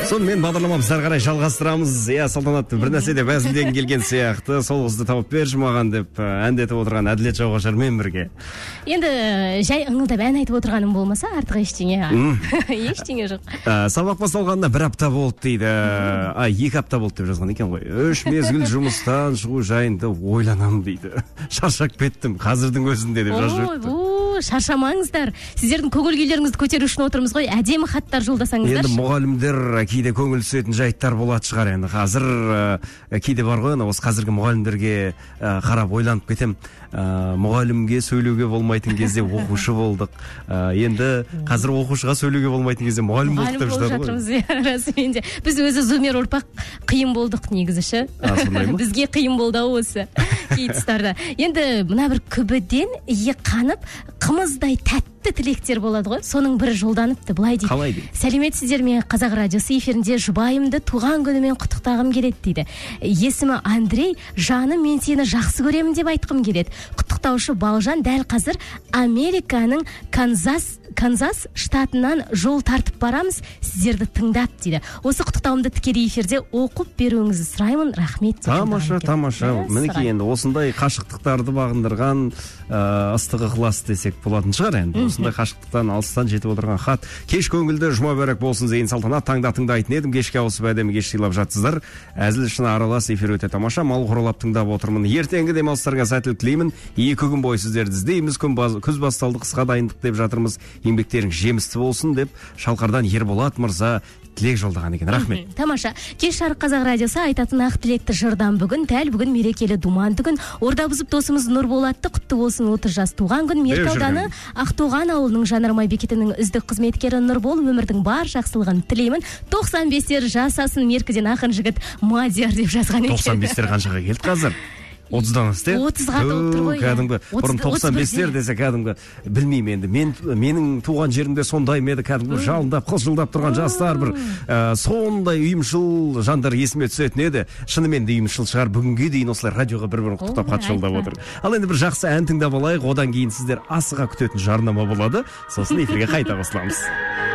Сонымен бағдарламамызды ары қарай жалғастырамыз. Иә, Салтанатты бір нәрседе бәсілдегің келген сияқты, сол қызды тауып берші маған деп әндетіп отырған Әділет Жауғашармен бірге. Енді жай ыңылдап ән айтып отырғаным болмаса, артық ештеңе жоқ. Сабақ басталғанына 1 апта болды дейді. 2 апта болды деп жазған екен ғой. 3 мезгіл жұмыстан шығу жайында ойланамын дейді. Шаршап кеттім қазірдің өзінде деп жазып жіберіпті. Шаршамаңыздар. Сіздердің көңіл күйлеріңізді көтеру үшін отырмыз ғой. Әдемі хаттар жолдасаңыздар. Енді мұғалімдер кейде көңіл түсетін жайттар болады шығар. Енді қазір кейде бар ғой, осы қазіргі мұғалімдерге қарап ойланып кетем. Мұғалімге сөйлеуге болмайтын кезде оқушы болдық. Енді қазір оқушыға сөйлеуге болмайтын кезде мұғалім болдық деп жатыр ғой. Біз өзі зумер ұрпақ қиын болдық негізі ше. Бізге қиын болды осы кей тұстарда. Енді мына бір күбіден иі қанып қымыздай тәтті тілектер болады ғой. Соның бірі жолданыпты. Былай дейді. Қалай дейді? Сәлеметсіздер ме? Қазақ радиосы эфирінде жұбайымды туған күнімен құттықтағым келеді дейді. Есімі Андрей, жаным, мен сені жақсы көремін деп айтқым келеді. Құттықтаушы Балжан дәл қазір Американың Канзас штатынан жол тартып барамыз, сіздерді тыңдап дейді. Осы құттықтауымды тікелей эфирде оқып беруіңізді сұраймын. Рахмет. Тамаша. Мінекей енді осындай қашықтықтарды бағындырған ыстық ықылас десек болатын шығар енді. Осындай қашықтықтан алыстан жетіп отырған хат. Кеш көңілді жұма бәрек болсын зейін Салтанат. Таңда тыңдайтын едім, кешке ауысып әдемі кеш сыйлап жатсыздар. Әзіл шыны аралас эфир өте тамаша. Мал құралап тыңдап отырмын. Ертеңгі демалыстарға сәттілік тілеймін. 2 күн бойы сіздерді іздейміз. Күз басталды, қысқа дайындық деп жатырмыз. Еңбектерің жемісті болсын деп Шалқардан Ерболат мырза тілек жолдаған екен. Рахмет. Тамаша. Кеш жарық Қазақ радиосы айтатын ақ тілекті жырдан бүгін мерекелі думанды күн. Орда бұзып досымыз Нұрболатты құтты болсын 30 жас туған күн. Меркалданы Ақтоған ауылының жанармай бекетінің үздік қызметкері Нұрбол өмірдің бар жақсылығын тілеймін. 95-тер жасасын Меркіден ақын жігіт Мадияр деп жазған екен. 95-тер қаншаға келді қазір? 30-дан асты? 30-ға толып тұр ғой. Кәдімгі бұрын 95-тер десе кәдімгі білмеймін енді. Менің туған жерімде сондай еді, кәдімгі жалындап, қылжылдап тұрған жастар бір сондай ұйымшыл жандар есіме түсетін еді. Шынымен де ұйымшыл шығар. Бүгінге дейін осылай радиоға бір-бірін құттықтап хат жолдап отыр. Ал енді бір жақсы ән тыңдап алайық. Одан кейін сіздер асыға күтетін жарнама болады. Сосын эфирге қайта қосыламыз.